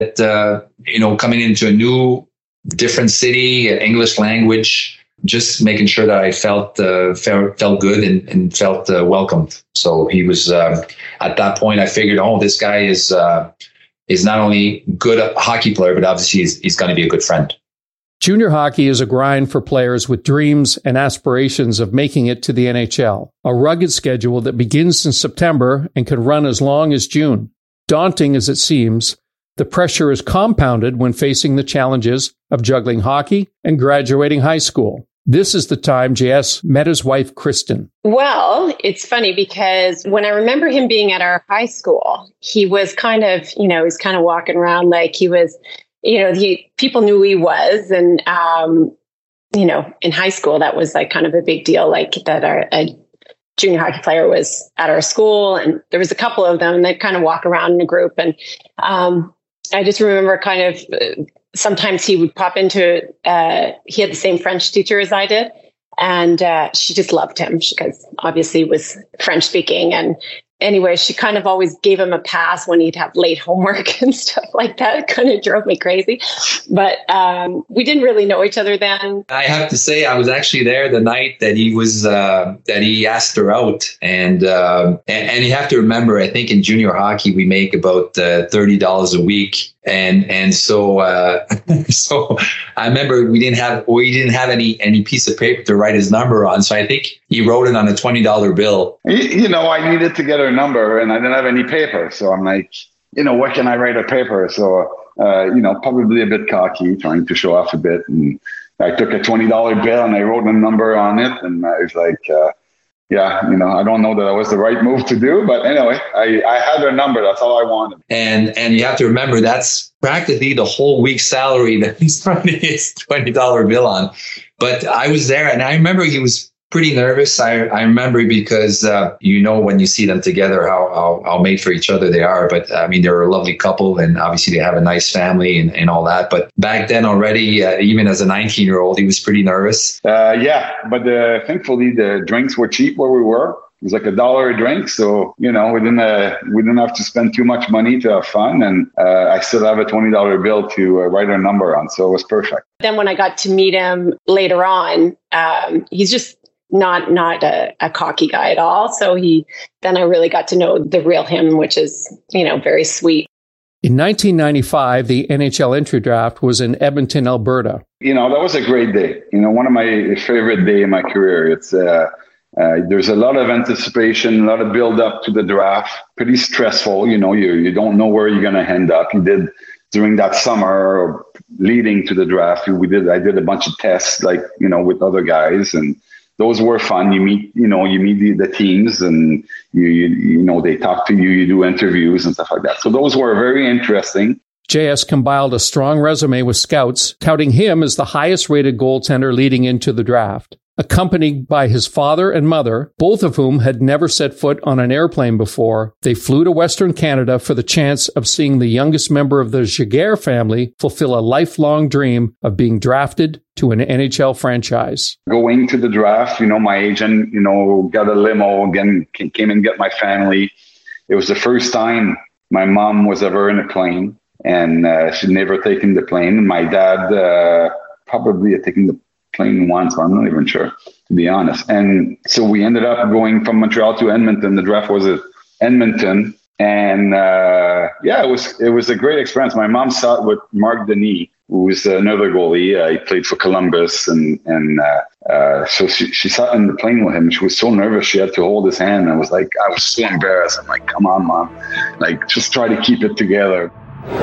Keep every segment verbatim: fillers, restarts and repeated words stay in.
That, uh, you know, coming into a new, different city, English language, just making sure that I felt uh, felt, felt good and, and felt uh, welcomed. So he was, uh, at that point, I figured, oh, this guy is uh, is not only good a hockey player, but obviously he's, he's going to be a good friend. Junior hockey is a grind for players with dreams and aspirations of making it to the N H L. A rugged schedule that begins in September and can run as long as June. Daunting as it seems, the pressure is compounded when facing the challenges of juggling hockey and graduating high school. This is the time J S met his wife, Kristen. Well, it's funny because when I remember him being at our high school, he was kind of, you know, he's kind of walking around like he was, you know, he people knew who he was. And, um, you know, in high school, that was like kind of a big deal, like that our a junior hockey player was at our school. And there was a couple of them and they'd kind of walk around in a group. And um, I just remember kind of uh, sometimes he would pop into, uh, he had the same French teacher as I did. And uh, she just loved him because obviously he was French speaking. And anyway, she kind of always gave him a pass when he'd have late homework and stuff like that. It kind of drove me crazy. But um, we didn't really know each other then. I have to say, I was actually there the night that he was uh, that he asked her out, and, uh, and and you have to remember, I think in junior hockey we make about uh, thirty dollars a week, and and so uh, so I remember we didn't have we didn't have any any piece of paper to write his number on, so I think he wrote it on a twenty dollar bill. You know, I needed to get her number, and I didn't have any paper, so I'm like, you know, what can I write a paper? So. Uh, you know, probably a bit cocky, trying to show off a bit. And I took a twenty dollar bill and I wrote a number on it. And I was like, uh, yeah, you know, I don't know that that was the right move to do. But anyway, I, I had her number. That's all I wanted. And and you have to remember, that's practically the whole week's salary that he's writing his twenty dollar bill on. But I was there, and I remember he was pretty nervous. I, I remember because, uh, you know, when you see them together, how, how, how made for each other they are. But I mean, they're a lovely couple, and obviously they have a nice family and, and all that. But back then already, uh, even as a nineteen year old, he was pretty nervous. Uh, yeah. But uh, thankfully, the drinks were cheap where we were. It was like a dollar a drink. So, you know, we didn't, uh, we didn't have to spend too much money to have fun. And uh, I still have a twenty dollar bill to uh, write a number on. So it was perfect. Then when I got to meet him later on, um, he's just not not a, a cocky guy at all. So he then I really got to know the real him, which is, you know, very sweet. In nineteen ninety-five, the N H L entry draft was in Edmonton, Alberta. You know, that was a great day. You know, one of my favorite day in my career. It's uh, uh, there's a lot of anticipation, a lot of build up to the draft. Pretty stressful. You know, you you don't know where you're going to end up. You did during that summer leading to the draft. We did. I did a bunch of tests, like, you know, with other guys, and those were fun. You meet, you know, you meet the, the teams, and you, you, you know, they talk to you, you do interviews and stuff like that. So those were very interesting. J S compiled a strong resume with scouts, touting him as the highest rated goaltender leading into the draft. Accompanied by his father and mother, both of whom had never set foot on an airplane before, they flew to Western Canada for the chance of seeing the youngest member of the Giguère family fulfill a lifelong dream of being drafted to an N H L franchise. Going to the draft, you know, my agent, you know, got a limo, again, came and get my family. It was the first time my mom was ever in a plane, and uh, she'd never taken the plane. My dad uh, probably had taken the plane once, I'm not even sure, to be honest. And so we ended up going from Montreal to Edmonton. The draft was at Edmonton. And uh, yeah, it was it was a great experience. My mom sat with Marc Denis, who was another goalie. Uh, he played for Columbus. And and uh, uh, so she, she sat in the plane with him. She was so nervous. She had to hold his hand. I was like, I was so embarrassed. I'm like, come on, Mom. Like, just try to keep it together.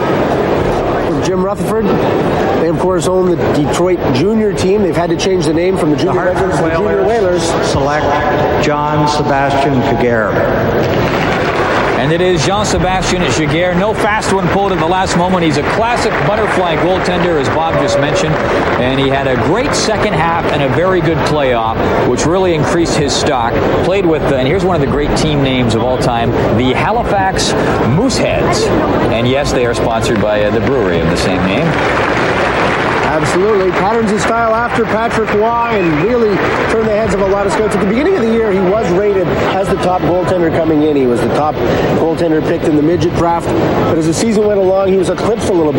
Jim Rutherford. They, of course, own the Detroit junior team. They've had to change the name from the Junior Legends to the Junior Whalers. Select Jean-Sébastien Giguère. And it is Jean-Sébastien Giguère. No fast one pulled at the last moment. He's a classic butterfly goaltender, as Bob just mentioned. And he had a great second half and a very good playoff, which really increased his stock. Played with, uh, and here's one of the great team names of all time, the Halifax Mooseheads. And yes, they are sponsored by uh, the brewery of the same name. Absolutely. Patterns his style after Patrick Roy and really turned the heads of a lot of scouts. At the beginning of the year, he was rated as the top goaltender coming in. He was the top goaltender picked in the midget draft. But as the season went along, he was eclipsed a little bit.